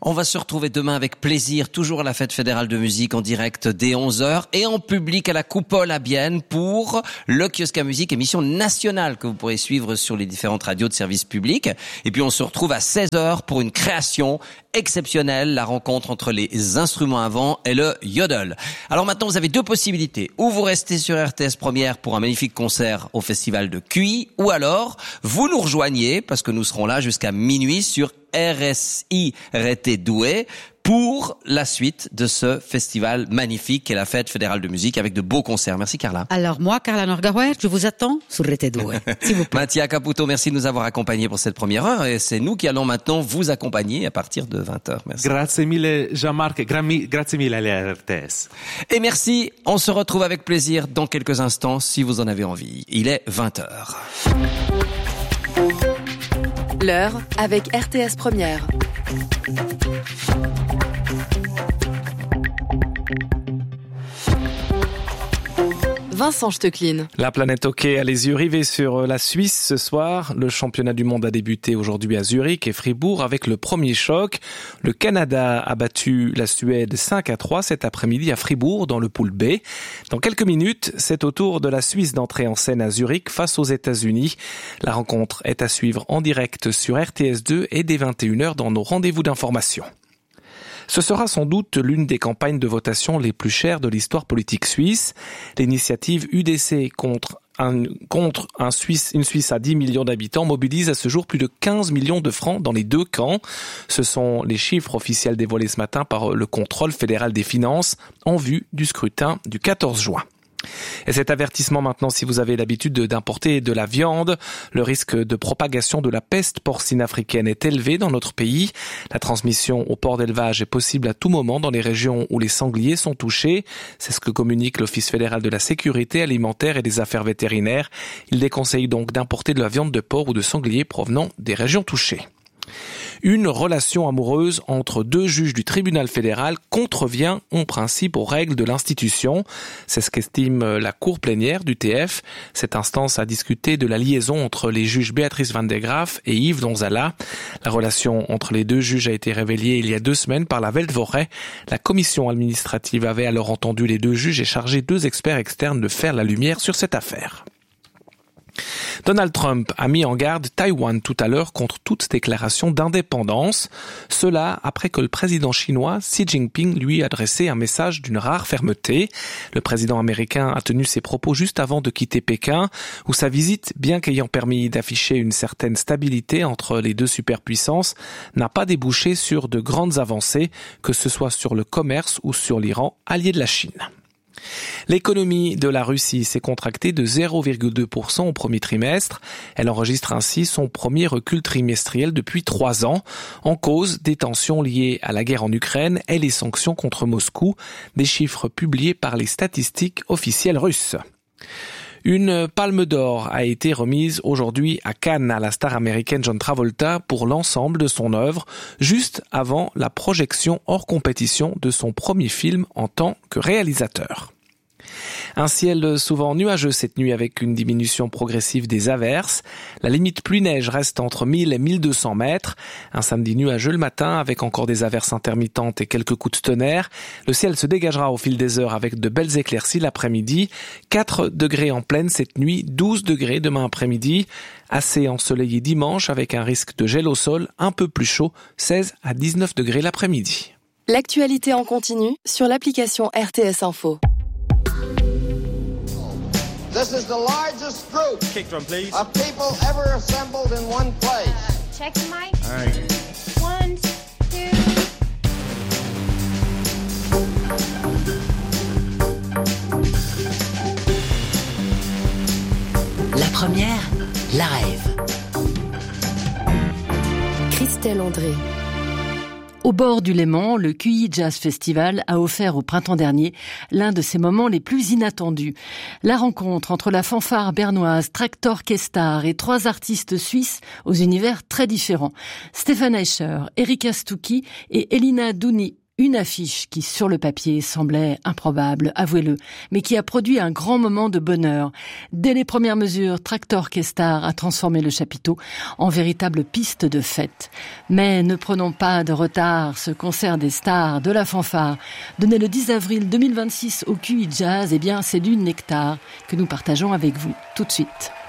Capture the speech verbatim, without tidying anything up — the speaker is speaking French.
On va se retrouver demain avec plaisir, toujours à la Fête fédérale de musique en direct dès onze heures et en public à la Coupole à Bienne pour le Kiosque à musique, émission nationale que vous pourrez suivre sur les différentes radios de service public. Et puis on se retrouve à seize heures pour une création exceptionnelle, la rencontre entre les instruments à vent et le yodel. Alors maintenant, vous avez deux possibilités. Ou vous restez sur R T S Première pour un magnifique concert au festival de Cuy, ou alors vous nous rejoignez, parce que nous serons là jusqu'à minuit sur R S I R T Douai pour la suite de ce festival magnifique qu'est la Fête fédérale de musique avec de beaux concerts. Merci Carla. Alors moi, Carla Norgauer, je vous attends sur R T Douai, s'il vous plaît. Mattia Caputo, merci de nous avoir accompagnés pour cette première heure et c'est nous qui allons maintenant vous accompagner à partir de vingt heures. Merci. Grazie mille Jean-Marc, grazie mille à la R T S. Et merci, on se retrouve avec plaisir dans quelques instants si vous en avez envie. Il est vingt heures. L'heure avec R T S Première. Vincent Stecklin. La planète hockey a les yeux rivés sur la Suisse ce soir. Le championnat du monde a débuté aujourd'hui à Zurich et Fribourg avec le premier choc. Le Canada a battu la Suède cinq à trois cet après-midi à Fribourg dans le pool B. Dans quelques minutes, c'est au tour de la Suisse d'entrer en scène à Zurich face aux États-Unis. La rencontre est à suivre en direct sur R T S deux et dès vingt et une heures dans nos rendez-vous d'information. Ce sera sans doute l'une des campagnes de votation les plus chères de l'histoire politique suisse. L'initiative U D C contre un, contre un Suisse, une Suisse à dix millions d'habitants mobilise à ce jour plus de quinze millions de francs dans les deux camps. Ce sont les chiffres officiels dévoilés ce matin par le Contrôle fédéral des finances en vue du scrutin du quatorze juin. Et cet avertissement maintenant, si vous avez l'habitude d'importer de la viande, le risque de propagation de la peste porcine africaine est élevé dans notre pays. La transmission au port d'élevage est possible à tout moment dans les régions où les sangliers sont touchés. C'est ce que communique l'Office fédéral de la sécurité alimentaire et des affaires vétérinaires. Il déconseille donc d'importer de la viande de porc ou de sanglier provenant des régions touchées. Une relation amoureuse entre deux juges du tribunal fédéral contrevient en principe aux règles de l'institution. C'est ce qu'estime la cour plénière du T F. Cette instance a discuté de la liaison entre les juges Béatrice Van de Graaf et Yves Donzala. La relation entre les deux juges a été révélée il y a deux semaines par la Weltwoche. La commission administrative avait alors entendu les deux juges et chargé deux experts externes de faire la lumière sur cette affaire. Donald Trump a mis en garde Taïwan tout à l'heure contre toute déclaration d'indépendance. Cela après que le président chinois Xi Jinping lui a adressé un message d'une rare fermeté. Le président américain a tenu ses propos juste avant de quitter Pékin, où sa visite, bien qu'ayant permis d'afficher une certaine stabilité entre les deux superpuissances, n'a pas débouché sur de grandes avancées, que ce soit sur le commerce ou sur l'Iran, allié de la Chine. L'économie de la Russie s'est contractée de zéro virgule deux pour cent au premier trimestre. Elle enregistre ainsi son premier recul trimestriel depuis trois ans, en cause des tensions liées à la guerre en Ukraine et les sanctions contre Moscou, des chiffres publiés par les statistiques officielles russes. Une palme d'or a été remise aujourd'hui à Cannes à la star américaine John Travolta pour l'ensemble de son œuvre, juste avant la projection hors compétition de son premier film en tant que réalisateur. Un ciel souvent nuageux cette nuit avec une diminution progressive des averses. La limite pluie-neige reste entre mille et mille deux cents mètres. Un samedi nuageux le matin avec encore des averses intermittentes et quelques coups de tonnerre. Le ciel se dégagera au fil des heures avec de belles éclaircies l'après-midi. quatre degrés en pleine cette nuit, douze degrés demain après-midi. Assez ensoleillé dimanche avec un risque de gel au sol un peu plus chaud, seize à dix-neuf degrés l'après-midi. L'actualité en continu sur l'application R T S Info. This is the largest group Kick drum, please. of people ever assembled in one place. Check the mic. All right. One, two. La première, la rêve. Christelle André. Au bord du Léman, le Q I Jazz Festival a offert au printemps dernier l'un de ses moments les plus inattendus. La rencontre entre la fanfare bernoise Traktor Kestar et trois artistes suisses aux univers très différents. Stefan Eischer, Erika Stucki et Elina Douni Une affiche qui, sur le papier, semblait improbable, avouez-le, mais qui a produit un grand moment de bonheur. Dès les premières mesures, Traktor Kestar a transformé le chapiteau en véritable piste de fête. Mais ne prenons pas de retard, ce concert des stars de la fanfare, donné le dix avril deux mille vingt-six au Q I Jazz, eh bien c'est du nectar que nous partageons avec vous tout de suite.